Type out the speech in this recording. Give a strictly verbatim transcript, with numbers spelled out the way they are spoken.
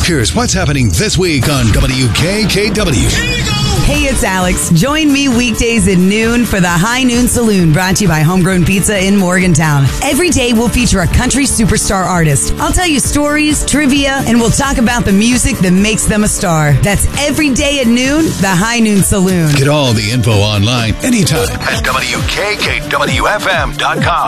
Here's what's happening this week on W K K W. Hey, it's Alex. Join me weekdays at noon for the High Noon Saloon, brought to you by Homegrown Pizza in Morgantown. Every day we'll feature a country superstar artist. I'll tell you stories, trivia, and we'll talk about the music that makes them a star. That's every day at noon, the High Noon Saloon. Get all the info online anytime at W K K W F M dot com.